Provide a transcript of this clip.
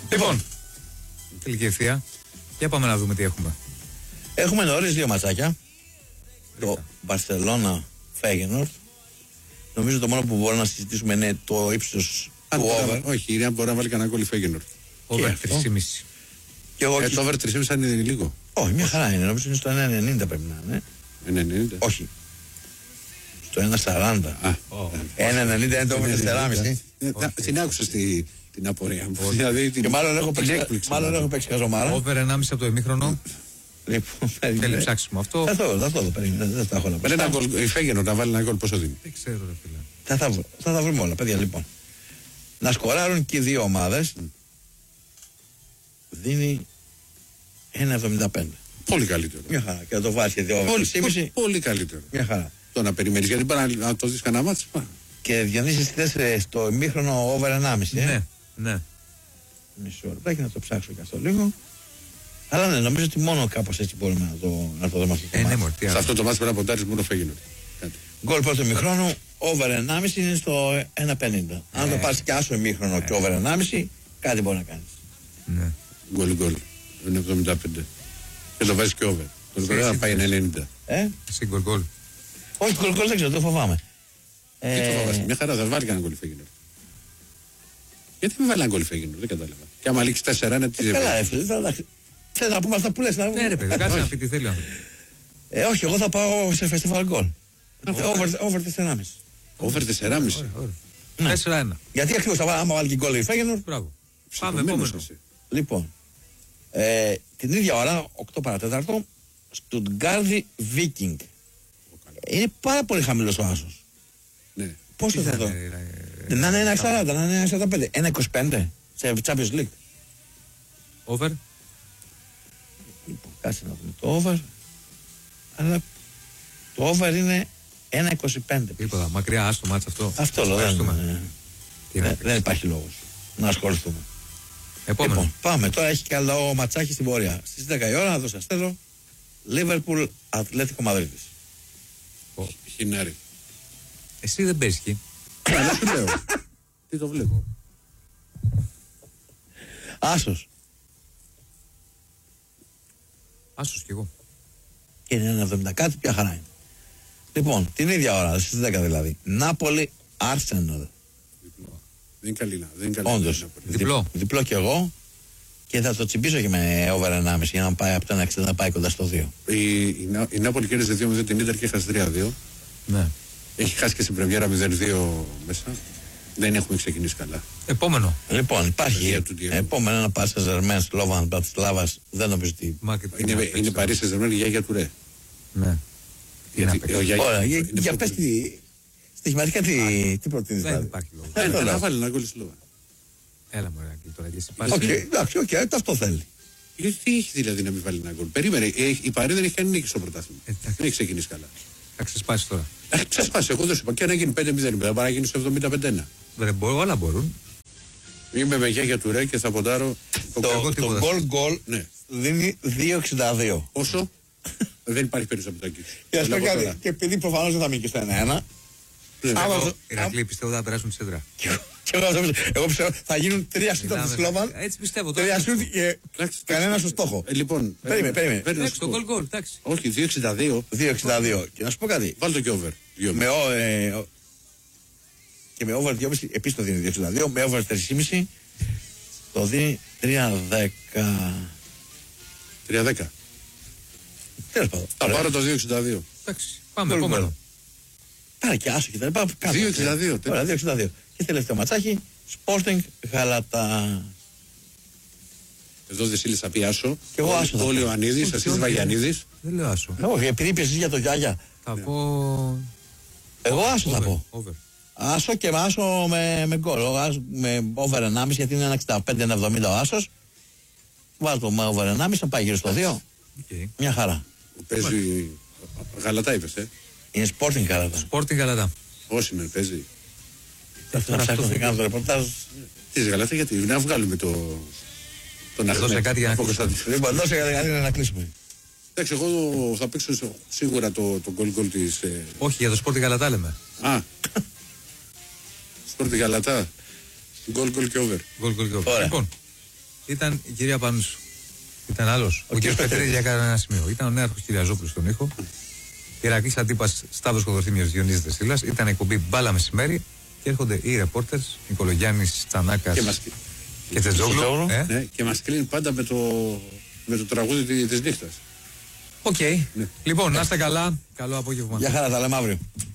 Λοιπόν, τελική ευθεία. Για πάμε να δούμε τι έχουμε. Έχουμε νωρίς δύο ματσάκια. Το Μπαρσελόνα Φέγενορντ. Νομίζω το μόνο που μπορούμε να συζητήσουμε είναι το ύψος του over. Όχι, είναι αν μπορεί να βάλει κανένα γκολ η Φέγενορντ. Over 3,5. Και εγώ το over 3,5 αν είναι λίγο. Όχι, μια χαρά είναι. Νομίζω είναι στο 1,90 πρέπει να είναι. 1,90. Όχι. Στο 1,40. 1,90 είναι το over 4,5. Την άκουσα την απορία μου. Και μάλλον έχω παίξει χαζομάρα. Over 1,5 από το ημίχρονο. Λοιπόν, θέλει ψάξιμο αυτό. Θα το δω, δεν τα έχω να πω. Η Φέγενορντ να βάλει ένα γκολ πόσο δίνει. Δεν ξέρω, ρε φίλε. Θα τα βρούμε όλα, παιδιά, λοιπόν. Να σκοράρουν και οι δύο ομάδες. Δίνει 1,75. Πολύ καλύτερο. Μια χαρά. Και να το βάλει και δύο πολύ καλύτερο. Μια χαρά. Το να περιμένει, γιατί πάει να το δει κανένα μάτσο. Και Διονύση, θες στο ημίχρονο over 1,5. Ναι. Μισό λεπτάκι να το ψάξω και αυτό λίγο. Αλλά ναι, νομίζω ότι μόνο κάπως έτσι μπορούμε να το δούμε αυτό. Σε αυτό το μάτσο πρέπει να ποντάρεις μόνο Φέγενορντ. Γκολ πρώτο ημίχρονο, over 1,5 είναι στο 1,50. Αν το πάρεις και άσο ημίχρονο και over 1,5, κάτι μπορεί να κάνεις. Ναι. Γκολ. Είναι 75. Και το βάζεις και over. Το γκολ θα πάει 90. Εσύ γκολ. Όχι, γκολ δεν ξέρω, το φοβάμαι. Τι το φοβάσαι, μια χαρά θα βάλει κανένα γκολ Φέγενορντ. Γιατί μην βάλει ένα γκολ Φέγενορντ, δεν κατάλαβα. Και άμα λήξει 4-1, τι θέλω να πούμε αυτά που λες. Ναι, ρε παιδί, κάτσε να πει τι θέλει ο άνθρωπος. Όχι, εγώ θα πάω σε festival goal. Over 4,5. Over 4,5. 4-1. Γιατί ακριβώς άμα βάλει και γκολ η Φέγενορντ. Μπράβο. Πάμε επόμενο. Λοιπόν, την ίδια ώρα, 8 παρατέταρτο, Στουτγκάρδι Βίκινγκ. Είναι πάρα πολύ χαμηλός ο άσος. Ναι. Πόσο θα δω. Να είναι 1,40, να είναι 1,45. 1,25 σε Champions League. Over. Λοιπόν, κάτσε να δούμε το over. Αλλά το over είναι 1,25. Τίποτα, μακριά, άστο μάτς αυτό. Αυτό λέω, δεν υπάρχει λόγος να ασχοληθούμε. Επόμενο. Λοιπόν, πάμε, τώρα έχει καλό ματσάκι στην πορεία. Στις 10 η ώρα να το σας στέλνω. Λίβερπουλ Ατλέτικο Μαδρίτης. Χινάρι. Εσύ δεν παίζεις εκεί. Αλλά σου λέω. Τι το βλέπω. Άσος. Άσος κι εγώ. Και είναι 1,70 κάτι, ποια χαρά είναι. Λοιπόν, την ίδια ώρα, στις 10 δηλαδή. Νάπολη Arsenal. Δεν είναι καλή. Όντως. Διπλό κι εγώ. Και θα το τσιμπήσω και με over 1,5 για να πάει από το 1,60 να πάει κοντά στο 2. Η Νάπολη κέρδισε 2-0 την Ίντερ και έχασε 3-2. Ναι. Έχει χάσει και στην πρεμιέρα 0-2 μέσα. Δεν έχουμε ξεκινήσει καλά. Επόμενο. Λοιπόν, υπάρχει επόμενο ένα Πάσα Ζερμέν Σλόβαν Μπρατισλάβας. Δεν νομίζω ότι. Είναι Παρίσι Ζερμέν για Γιαγιά Τουρέ. Ναι. Ωραία, για πες στοιχηματικά τι προτείνεις. Δεν υπάρχει λόγο. Να βάλει ένα γκολ Σλόβαν. Έλα μωρέ Αγγλή τώρα και εσύ εντάξει, αυτό θέλει. Γιατί έχει δηλαδή να μην βάλει ένα γκολ. Περίμενε, η Παρί δεν έχει κάνει νίκη στο πρωτάθλημα. Δεν έχει ξεκινήσει καλά. Θα ξεσπάσει τώρα. Ξεσπάσει, εγώ δεν σου είπα. Και να γίνει 5-0, δεν πάει να γίνει στο 75-1. Δεν μπορούν, όλα μπορούν. Είμαι με Γιαγιά Τουρέ και θα ποντάρω. Το γκολ δίνει 2,62. Όσο? Δεν υπάρχει περισσότερο από το και επειδή προφανώς δεν θα μείνει και στο 1-1. Ηρακλή, πιστεύω θα περάσουν τη σέντρα. Εγώ πιστεύω θα γίνουν 3 σούτ από τη Σλόβαν. Έτσι πιστεύω. 3 σούτ και κανένα στο στόχο. Λοιπόν, περίμενε. Εντάξει, το γκολ, εντάξει. Όχι, 2,62. 2,62. Και να σου πω κάτι. Βάλτε το και over. Και με over 2,5 επίσης το δίνει 2,62. Με over 4,5 το δίνει 3,10. 3,10. Τέλος πάντων. Θα πάρω το 2,62. Εντάξει, πάμε επόμενο. Πάρε και άσο και τα λοιπά. 2,62. Ωραία, 2,62. Και τελευταίο ματσάκι, Sporting Γαλατά. Εδώ δεν σύλλησα θα πει άσο. Και εγώ άσο. Όλοι ο Ανίδης, εσείς Βαγιανίδης. Δεν λέω άσο. Όχι, επειδή είπες για το Γιάγια. Θα πω. Εγώ άσο θα πω. Άσο και με άσο με γκολ. Με over 1,5 γιατί είναι 1,65-1,70 ο άσος. Βάλω το με over 1,5 να πάει γύρω στο 2. Μια χαρά. Παίζει Γαλατά είπες, Είναι Sporting Γαλατά. Sporting Γαλατά. Όσοι με παίζει. Θα ψάχνω να κάνω το ρεπορτάζ. Τι Γαλατά, γιατί να βγάλουμε τον Αχμέτ. Δώσε κάτι για να κλείσουμε. Λοιπόν, δώσε κάτι για να κλείσουμε. Εντάξει, εγώ θα παίξω σίγουρα το γκολ της. Όχι, για το Sporting Γαλατά λέμε. Α. Sporting Γαλατά. Γκολ και over. Λοιπόν, Ήταν η κυρία Πανούσου. Ήταν άλλος. Ο κύριος Πετρίδης για κανένα σημείο. Ήταν ο νέαρχος Κυριαζόπουλος στον ήχο. Ηρακλής Αντίπας Σταύρος Κοδορθήμιος Διονύσης Δεσίλας. Ήταν εκπομπή Μπάλα Μεσημέρι. Και έρχονται οι ρεπόρτερς Νικολογιάννης, Τσανάκας και Τετζόγλου. Ναι, και μας κλείνει πάντα με το τραγούδι της νύχτας. Οκ. Ναι. Λοιπόν, να είστε καλά. Καλό απόγευμα. Γεια χαρά, τα λέμε αύριο.